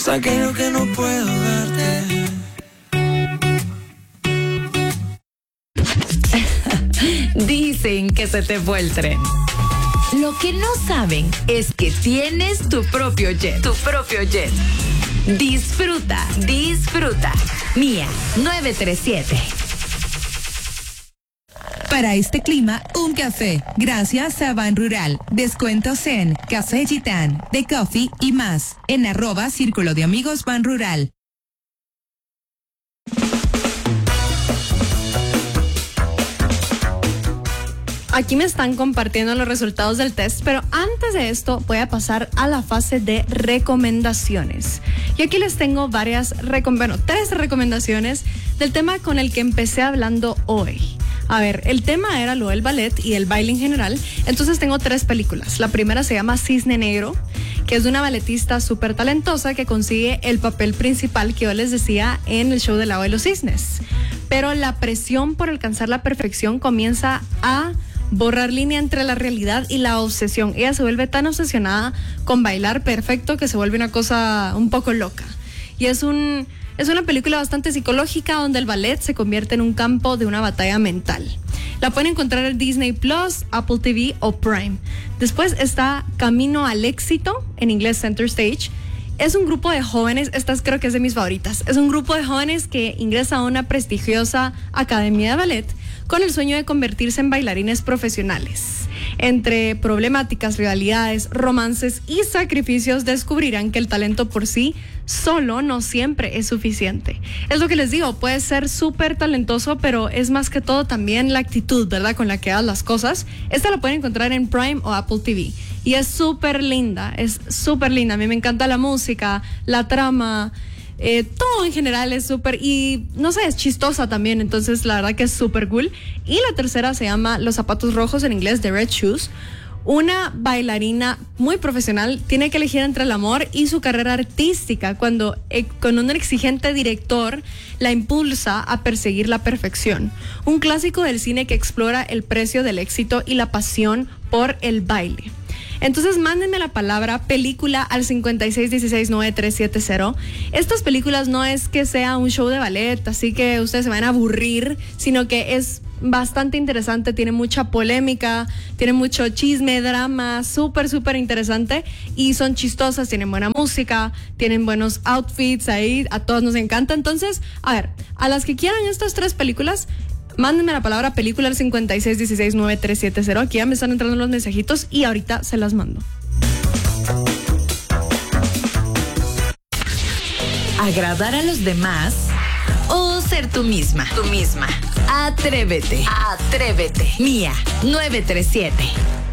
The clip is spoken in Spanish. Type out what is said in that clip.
Es aquello que no puedo darte. Dicen que se te fue el tren. Lo que no saben es que tienes tu propio jet. Tu propio jet. Disfruta, disfruta. Mía 937. Para este clima, un café. Gracias a Ban Rural. Descuentos en Café Gitán, The Coffee y más. En @Círculo de Amigos Ban Rural. Aquí me están compartiendo los resultados del test, pero antes de esto voy a pasar a la fase de recomendaciones. Y aquí les tengo tres recomendaciones del tema con el que empecé hablando hoy. A ver, el tema era lo del ballet y el baile en general, entonces tengo 3 películas. La primera se llama Cisne Negro, que es de una balletista súper talentosa que consigue el papel principal que yo les decía en el show del lago de los cisnes. Pero la presión por alcanzar la perfección comienza a borrar línea entre la realidad y la obsesión. Ella se vuelve tan obsesionada con bailar perfecto que se vuelve una cosa un poco loca. Y es una película bastante psicológica donde el ballet se convierte en un campo de una batalla mental. La pueden encontrar en Disney Plus, Apple TV o Prime. Después está Camino al Éxito, en inglés Center Stage. Es un grupo de jóvenes, esta creo que es de mis favoritas. Es un grupo de jóvenes que ingresa a una prestigiosa academia de ballet con el sueño de convertirse en bailarines profesionales. Entre problemáticas, rivalidades, romances y sacrificios descubrirán que el talento por sí solo no siempre es suficiente. Es lo que les digo, puedes ser súper talentoso, pero es más que todo también la actitud, ¿verdad?, con la que hagas las cosas. Esta la pueden encontrar en Prime o Apple TV. Y es súper linda, A mí me encanta la música, la trama, todo en general es súper, y no sé, es chistosa también, entonces la verdad que es súper cool. Y la tercera se llama Los Zapatos Rojos, en inglés The Red Shoes. Una bailarina muy profesional tiene que elegir entre el amor y su carrera artística cuando con un exigente director la impulsa a perseguir la perfección. Un clásico del cine que explora el precio del éxito y la pasión por el baile. Entonces mándenme la palabra película al 56169370. Estas películas no es que sea un show de ballet, así que ustedes se van a aburrir, sino que es bastante interesante, tiene mucha polémica, tiene mucho chisme, drama, súper interesante, y son chistosas, tienen buena música, tienen buenos outfits ahí, a todos nos encanta. Entonces, a ver, a las que quieran estas 3 películas, mándenme la palabra película al 56169370. Aquí ya me están entrando los mensajitos y ahorita se las mando. Agradar a los demás o ser tú misma. Tú misma. Atrévete. Atrévete. Mía 937.